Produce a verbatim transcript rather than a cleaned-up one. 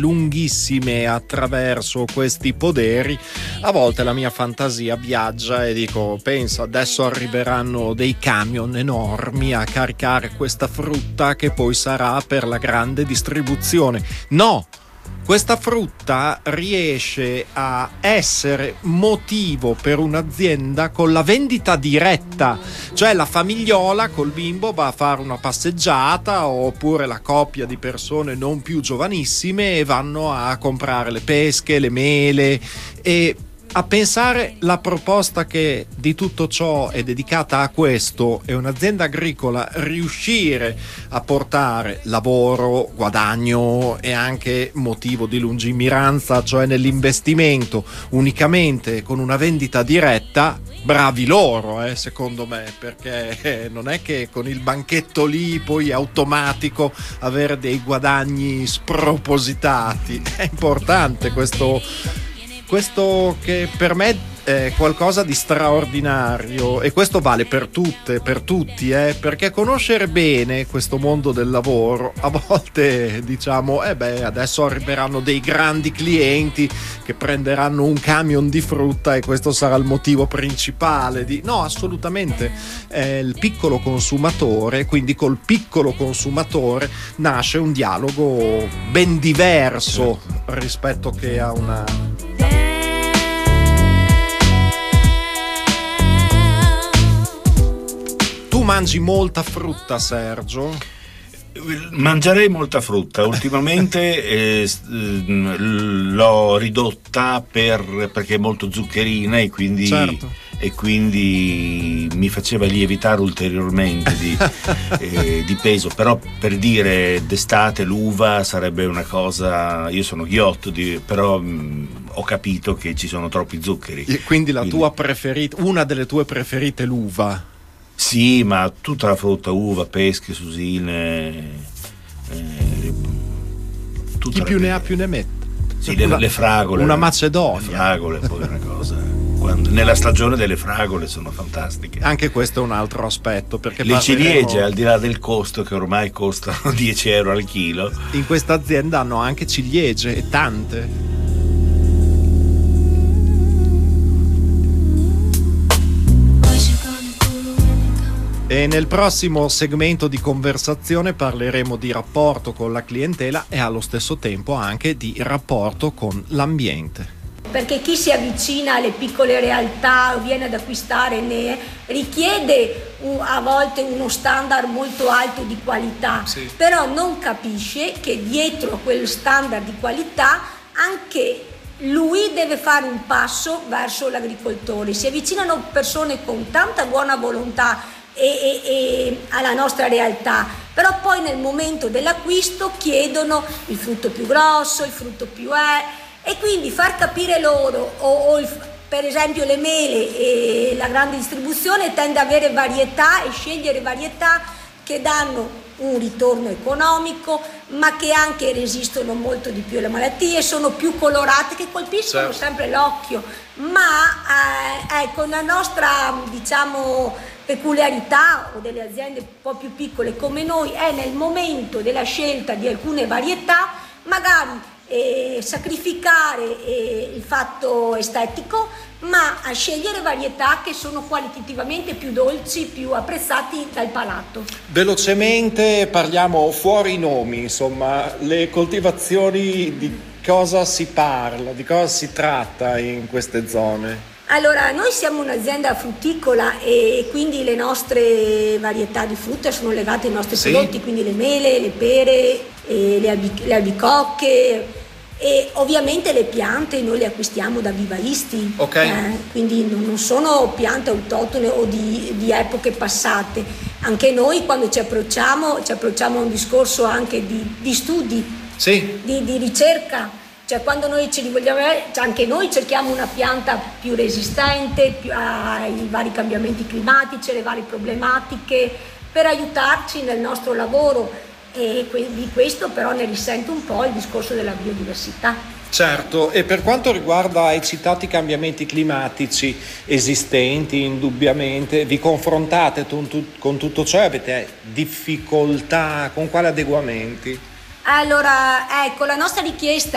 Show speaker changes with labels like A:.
A: lunghissime attraverso questi poderi, a volte la mia fantasia viaggia e dico: pensa, adesso arriveranno dei camion enormi a caricare questa frutta che poi sarà per la grande distribuzione. No! Questa frutta riesce a essere motivo per un'azienda con la vendita diretta, cioè la famigliola col bimbo va a fare una passeggiata, oppure la coppia di persone non più giovanissime e vanno a comprare le pesche, le mele. E a pensare la proposta che di tutto ciò è dedicata a questo è un'azienda agricola riuscire a portare lavoro, guadagno e anche motivo di lungimiranza, cioè nell'investimento unicamente con una vendita diretta, bravi loro, eh, secondo me, perché non è che con il banchetto lì poi automatico avere dei guadagni spropositati. È importante questo Questo che per me è qualcosa di straordinario, e questo vale per tutte, per tutti, eh, perché conoscere bene questo mondo del lavoro, a volte diciamo, eh beh, adesso arriveranno dei grandi clienti che prenderanno un camion di frutta e questo sarà il motivo principale di... No, assolutamente, è il piccolo consumatore, quindi col piccolo consumatore nasce un dialogo ben diverso rispetto che a una... Tu mangi molta frutta, Sergio?
B: Mangerei molta frutta. Ultimamente eh, l'ho ridotta per, perché è molto zuccherina e quindi, certo. e quindi mi faceva lievitare ulteriormente di, eh, di peso. Però per dire, d'estate l'uva sarebbe una cosa, io sono ghiotto di, però mh, ho capito che ci sono troppi zuccheri.
A: E quindi la quindi... tua preferita, una delle tue preferite è l'uva?
B: Sì, ma tutta la frutta, uva, pesche, susine, eh,
A: chi più ne ha più ne mette.
B: Sì, le, le fragole.
A: Una Macedonia.
B: Le fragole, poi è una cosa. Quando, nella stagione delle fragole sono fantastiche.
A: Anche questo è un altro aspetto, perché
B: le ciliegie, al di là del costo, che ormai costano dieci euro al chilo.
A: In questa azienda hanno anche ciliegie, e tante. E nel prossimo segmento di conversazione parleremo di rapporto con la clientela e allo stesso tempo anche di rapporto con l'ambiente.
C: Perché chi si avvicina alle piccole realtà o viene ad acquistare ne richiede a volte uno standard molto alto di qualità, sì. Però non capisce che dietro a quel standard di qualità anche lui deve fare un passo verso l'agricoltore. Si avvicinano persone con tanta buona volontà E, e, e alla nostra realtà, però poi nel momento dell'acquisto chiedono il frutto più grosso, il frutto più è, e quindi far capire loro o, o il, per esempio le mele e la grande distribuzione tende ad avere varietà e scegliere varietà che danno un ritorno economico, ma che anche resistono molto di più alle malattie, sono più colorate, che colpiscono certo. sempre l'occhio, ma eh, ecco, la nostra diciamo peculiarità o delle aziende un po' più piccole come noi è nel momento della scelta di alcune varietà magari eh, sacrificare eh, il fatto estetico, ma a scegliere varietà che sono qualitativamente più dolci, più apprezzati dal palato.
A: Velocemente parliamo fuori i nomi, insomma, le coltivazioni, di cosa si parla, di cosa si tratta in queste zone?
C: Allora, noi siamo un'azienda frutticola e quindi le nostre varietà di frutta sono legate ai nostri sì. prodotti, quindi le mele, le pere, e le, albic- le albicocche e ovviamente le piante noi le acquistiamo da vivaisti,
A: okay.
C: eh, quindi non sono piante autoctone o di, di epoche passate. Anche noi quando ci approcciamo, ci approcciamo a un discorso anche di, di studi,
A: sì.
C: di, di ricerca. Cioè quando noi ci rivolgiamo, anche noi cerchiamo una pianta più resistente più ai vari cambiamenti climatici, alle varie problematiche, per aiutarci nel nostro lavoro, e di questo però ne risente un po' il discorso della biodiversità.
A: Certo, e per quanto riguarda i citati cambiamenti climatici esistenti, indubbiamente, vi confrontate con, con tutto ciò? Avete difficoltà? Con quali adeguamenti?
C: Allora, ecco, la nostra richiesta